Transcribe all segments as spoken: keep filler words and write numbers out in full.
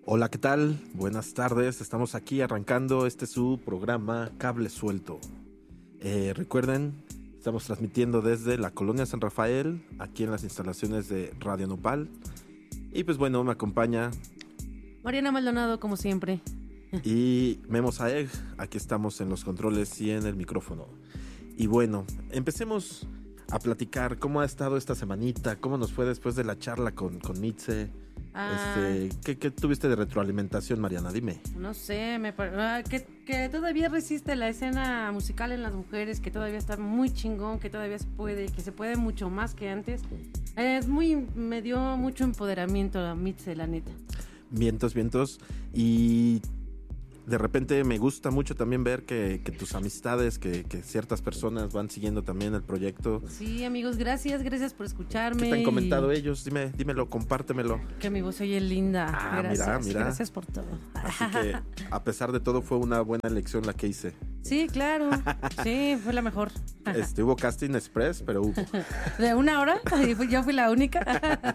Hola, ¿qué tal? Buenas tardes, estamos aquí arrancando este su programa Cable Suelto. Eh, recuerden, estamos transmitiendo desde la Colonia San Rafael, aquí en las instalaciones de Radio Nopal. Y pues bueno, me acompaña Mariana Maldonado, como siempre. Y Memo Saeg, aquí estamos en los controles y en el micrófono. Y bueno, empecemos a platicar cómo ha estado esta semanita, cómo nos fue después de la charla con, con Mitze. Ah, Este, ¿qué, ¿Qué tuviste de retroalimentación, Mariana? Dime. no sé, me par- ah, que, que todavía resiste la escena musical en las mujeres, que todavía está muy chingón, que todavía se puede, que se puede mucho más que antes. Es muy, me dio mucho empoderamiento a Mitze, la neta. Vientos, vientos. Y de repente me gusta mucho también ver que, que tus amistades, que, que ciertas personas van siguiendo también el proyecto. Sí, amigos, gracias, gracias por escucharme. ¿Qué te han comentado y... ellos? Dime, dímelo, compártemelo. Que mi voz se oye linda. Ah, gracias, mira, mira. gracias por todo. Así que, a pesar de todo, fue una buena elección la que hice. Sí, claro. Sí, fue la mejor. Este, hubo casting express, pero hubo. ¿De una hora? Yo fui la única.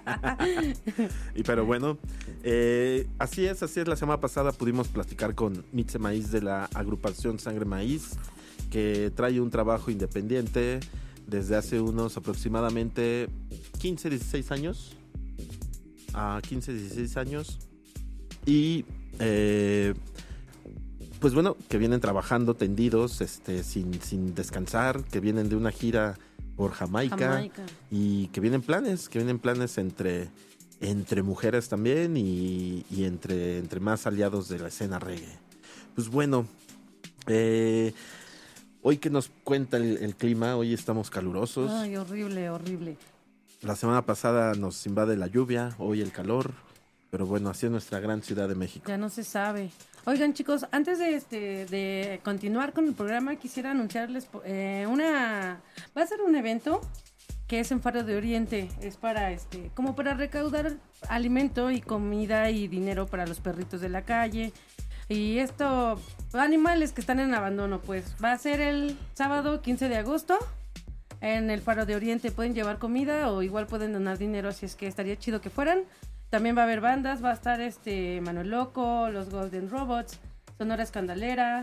Y pero bueno, eh, así es, así es. La semana pasada pudimos platicar con Mitze Maíz de la agrupación Sangre Maíz, que trae un trabajo independiente desde hace unos aproximadamente quince, dieciséis años. A quince, dieciséis años. Y eh, pues bueno, que vienen trabajando tendidos, este, sin, sin descansar, que vienen de una gira por Jamaica, Jamaica. Y que vienen planes, que vienen planes entre, entre mujeres también y, y entre, entre más aliados de la escena reggae. Pues bueno, eh, hoy que nos cuenta el, el clima, hoy estamos calurosos. Ay, horrible, horrible. La semana pasada nos invade la lluvia, hoy el calor, pero bueno, así es nuestra gran Ciudad de México. Ya no se sabe. Oigan, chicos, antes de este de continuar con el programa, quisiera anunciarles eh, una... Va a ser un evento que es en Faro de Oriente. Es para, este, como para recaudar alimento y comida y dinero para los perritos de la calle. Y esto, animales que están en abandono, pues. Va a ser el sábado quince de agosto en el Faro de Oriente. Pueden llevar comida o igual pueden donar dinero, así es que estaría chido que fueran. También va a haber bandas, va a estar este Manuel Loco, los Golden Robots, Sonora Escandalera,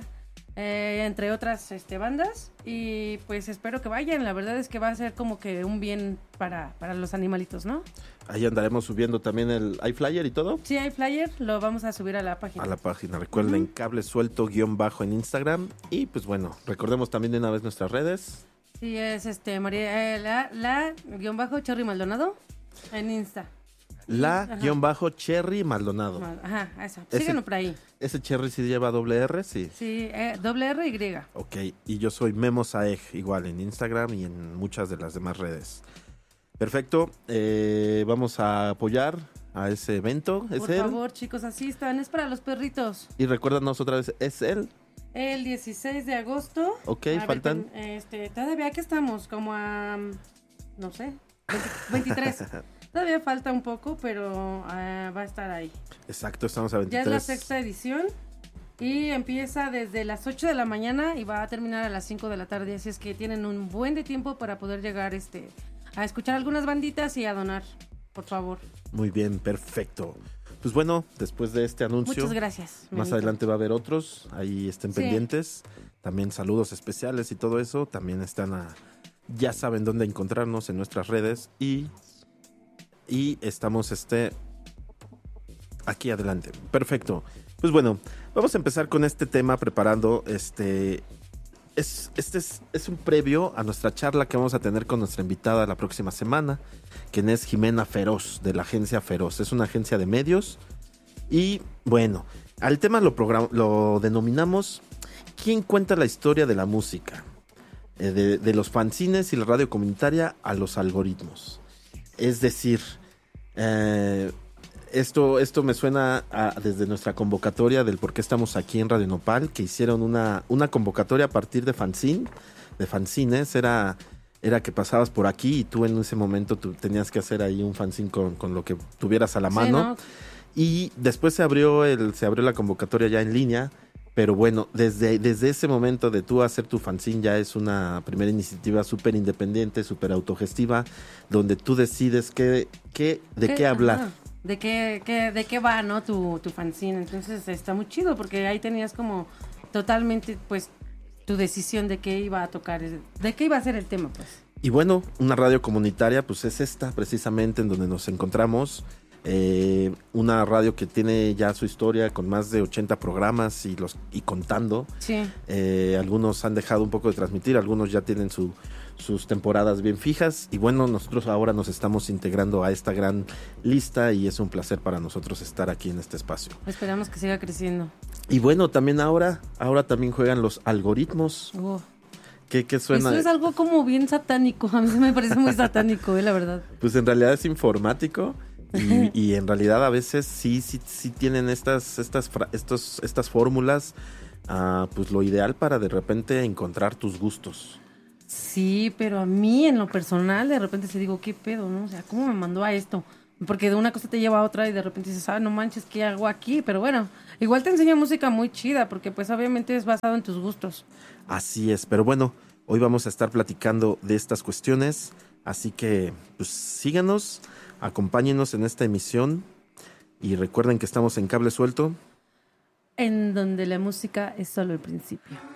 eh, entre otras este, bandas. Y pues espero que vayan, la verdad es que va a ser como que un bien para, para los animalitos, ¿no? Ahí andaremos subiendo también el iFlyer y todo. Sí, hay flyer, lo vamos a subir a la página. A la página, recuerden, uh-huh. Cable Suelto guión bajo en Instagram. Y pues bueno, recordemos también de una vez nuestras redes. Sí, es este María, eh, la, la guión bajo Cherry Maldonado en Insta. La Ajá. guión bajo Cherry Maldonado. Ajá, eso. Síganlo por ahí. ¿Ese Cherry sí lleva doble R? Sí. Sí, eh, doble R Y. Ok, y yo soy Memo Saeg, igual en Instagram y en muchas de las demás redes. Perfecto, eh, vamos a apoyar a ese evento. ¿Es Por él? favor, chicos, asistan. Es para los perritos. Y recuérdanos otra vez, ¿es él? El dieciséis de agosto. Ok, a faltan. Ver, este, todavía aquí estamos, como a, no sé, veinte, veintitrés. Todavía falta un poco, pero uh, va a estar ahí. Exacto, estamos a veintitrés. Ya es la sexta edición y empieza desde las ocho de la mañana y va a terminar a las cinco de la tarde. Así es que tienen un buen de tiempo para poder llegar este, a escuchar algunas banditas y a donar, por favor. Muy bien, perfecto. Pues bueno, después de este anuncio, muchas gracias. Más Benito. adelante va a haber otros, ahí estén Sí. pendientes. También saludos especiales y todo eso. También están a, ya saben dónde encontrarnos en nuestras redes y, y estamos este aquí adelante. Perfecto. Pues bueno, vamos a empezar con este tema preparando este. Es, este es, es un previo a nuestra charla que vamos a tener con nuestra invitada la próxima semana, quien es Jimena Feroz, de la agencia Feroz. Es una agencia de medios. Y bueno, al tema lo, program- lo denominamos ¿Quién cuenta la historia de la música? Eh, de, de los fanzines y la radio comunitaria a los algoritmos. Es decir, eh, Esto, esto me suena a, desde nuestra convocatoria del por qué estamos aquí en Radio Nopal, que hicieron una, una convocatoria a partir de fanzine, de fanzines. Era, era que pasabas por aquí y tú en ese momento tú tenías que hacer ahí un fanzine con, con lo que tuvieras a la mano. Sí, ¿no? Y después se abrió, el, se abrió la convocatoria ya en línea. Pero bueno, desde, desde ese momento de tú hacer tu fanzine ya es una primera iniciativa súper independiente, súper autogestiva, donde tú decides qué, qué, de qué, qué hablar. Ajá. de qué, qué, de qué va, ¿no? Tu, tu fanzine. Entonces está muy chido porque ahí tenías como totalmente, pues, tu decisión de qué iba a tocar, de qué iba a ser el tema, pues. Y bueno, una radio comunitaria, pues es esta precisamente en donde nos encontramos. Eh, una radio que tiene ya su historia con más de ochenta programas y los y contando. Sí. Eh, algunos han dejado un poco de transmitir, algunos ya tienen su, sus temporadas bien fijas. Y bueno, nosotros ahora nos estamos integrando a esta gran lista y es un placer para nosotros estar aquí en este espacio. Esperamos que siga creciendo. Y bueno, también ahora, ahora también juegan los algoritmos. Oh. ¿Qué, qué suena? Eso es algo como bien satánico. A mí me parece muy satánico, eh, la verdad. Pues en realidad es informático. Y, y en realidad a veces sí, sí, sí tienen estas, estas, estos, estas fórmulas, uh, pues lo ideal para de repente encontrar tus gustos. Sí, pero a mí en lo personal de repente se digo, ¿qué pedo, no? O sea, ¿cómo me mandó a esto? Porque de una cosa te lleva a otra y de repente dices, ah, no manches, ¿qué hago aquí? Pero bueno, igual te enseña música muy chida porque pues obviamente es basado en tus gustos. Así es, pero bueno, hoy vamos a estar platicando de estas cuestiones, así que pues síganos. Acompáñenos en esta emisión y recuerden que estamos en Cable Suelto, en donde la música es solo el principio.